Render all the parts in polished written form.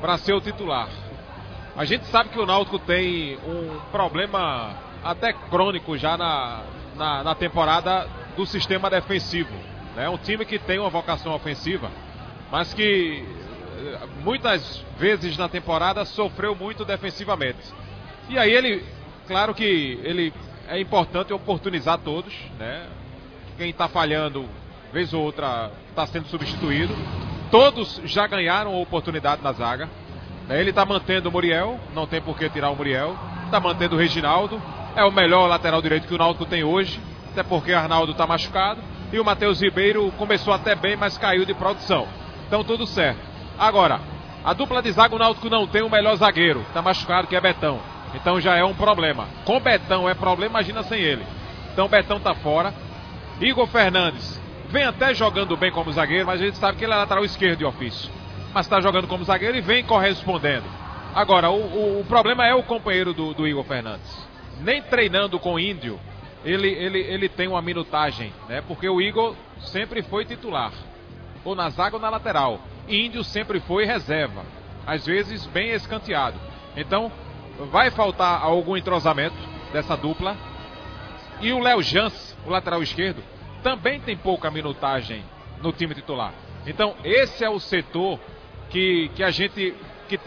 para ser o titular. A gente sabe que o Náutico tem um problema até crônico já na temporada do sistema defensivo. É um time que tem uma vocação ofensiva, mas que muitas vezes na temporada sofreu muito defensivamente. E aí claro que ele é importante oportunizar todos, né? Quem está falhando, vez ou outra, está sendo substituído. Todos já ganharam oportunidade na zaga. Ele está mantendo o Muriel, não tem por que tirar o Muriel. Está mantendo o Reginaldo, é o melhor lateral direito que o Náutico tem hoje, até porque o Arnaldo está machucado. E o Matheus Ribeiro começou até bem, mas caiu de produção. Então tudo certo. Agora, a dupla de zaga, o Náutico não tem o melhor zagueiro, está machucado, que é Betão. Então já é um problema. Com Betão é problema, imagina sem ele. Então Betão está fora. Igor Fernandes vem até jogando bem como zagueiro, mas a gente sabe que ele é lateral esquerdo de ofício. Mas está jogando como zagueiro e vem correspondendo. Agora, o problema é o companheiro do Igor Fernandes. Nem treinando com o Índio, ele tem uma minutagem, né? Porque o Igor sempre foi titular, ou na zaga ou na lateral. Índio sempre foi reserva, às vezes bem escanteado. Então, vai faltar algum entrosamento dessa dupla. E o Léo Jans, o lateral esquerdo, também tem pouca minutagem no time titular. Então, esse é o setor que a gente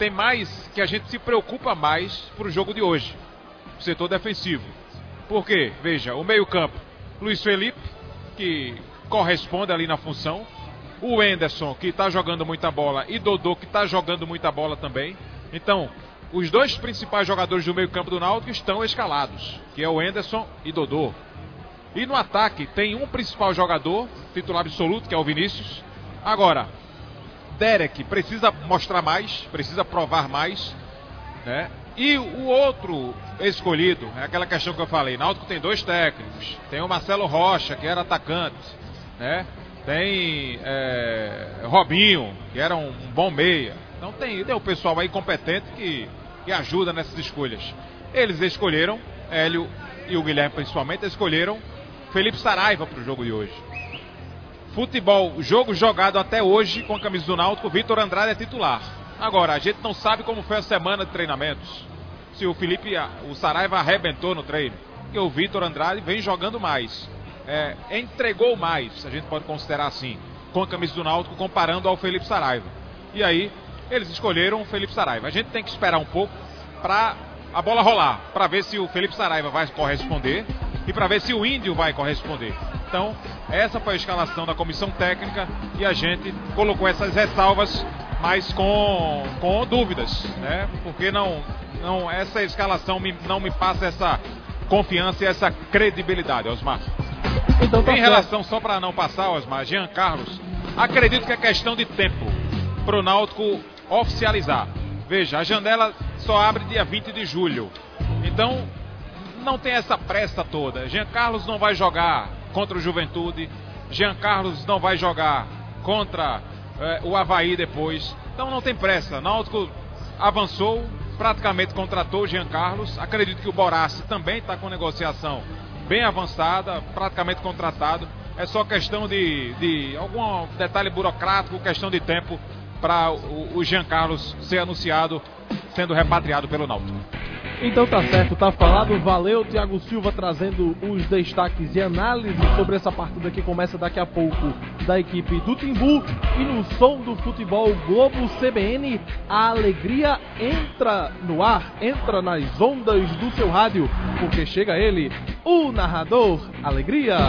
se preocupa mais para o jogo de hoje. O setor defensivo. Por quê? Veja, o meio-campo, Luiz Felipe, que corresponde ali na função. O Enderson, que está jogando muita bola, e Dodô, que está jogando muita bola também. Então, os dois principais jogadores do meio-campo do Náutico estão escalados, que é o Enderson e Dodô. E no ataque tem um principal jogador, titular absoluto, que é o Vinícius. Agora, Derek precisa mostrar mais, precisa provar mais, né? E o outro escolhido, é aquela questão que eu falei, Náutico tem dois técnicos, tem o Marcelo Rocha, que era atacante, né? Tem Robinho, que era um bom meia. Então tem o pessoal aí competente que ajuda nessas escolhas. Eles escolheram, Hélio e o Guilherme principalmente, escolheram Felipe Saraiva para o jogo de hoje. Futebol, jogo jogado até hoje com a camisa do Náutico, Vitor Andrade é titular. Agora, a gente não sabe como foi a semana de treinamentos. Se o Saraiva arrebentou no treino. Porque o Vitor Andrade vem jogando mais. Entregou mais, a gente pode considerar assim, com a camisa do Náutico, comparando ao Felipe Saraiva. E aí, eles escolheram o Felipe Saraiva. A gente tem que esperar um pouco para a bola rolar, para ver se o Felipe Saraiva vai corresponder e para ver se o Índio vai corresponder. Então, essa foi a escalação da comissão técnica e a gente colocou essas ressalvas, mas com dúvidas, né? Porque essa escalação não me passa essa confiança e essa credibilidade, Osmar. Então, tá em relação, só para não passar, Osmar, Jean Carlos, acredito que é questão de tempo para o Náutico oficializar. Veja, a janela só abre dia 20 de julho. Então, não tem essa pressa toda. Jean Carlos não vai jogar contra o Juventude. Jean Carlos não vai jogar contra o Avaí depois. Então não tem pressa. Náutico avançou, praticamente contratou o Jean Carlos. Acredito que o Borassi também está com negociação bem avançada, praticamente contratado. É só questão de algum detalhe burocrático, questão de tempo para o Jean Carlos ser anunciado, sendo repatriado pelo Náutico. Então tá certo, tá falado. Valeu, Thiago Silva, trazendo os destaques e análise sobre essa partida que começa daqui a pouco da equipe do Timbu. E no som do futebol Globo CBN, a alegria entra no ar, entra nas ondas do seu rádio, porque chega ele, o narrador Alegria.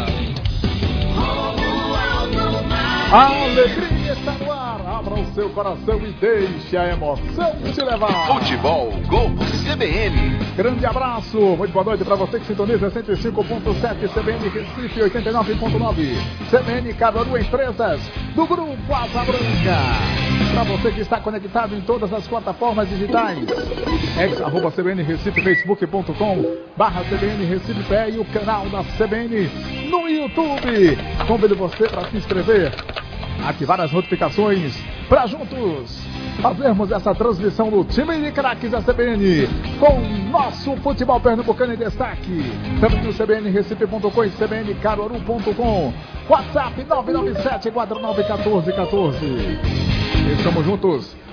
A alegria está no ar. Abra o seu coração e deixe a emoção te levar. Futebol Globo CBN. Grande abraço, muito boa noite para você que sintoniza 105.7 CBN Recife 89.9 CBN Caruaru, empresas do Grupo Asa Branca. Para você que está conectado em todas as plataformas digitais, @CBN Recife, facebook.com/CBN Recife PE e o canal da CBN no YouTube. Convido você para se inscrever, ativar as notificações para juntos fazermos essa transmissão do time de craques da CBN com nosso futebol pernambucano em destaque. Também no cbnrecife.com e cbncaruaru.com. WhatsApp 997-491414. Estamos juntos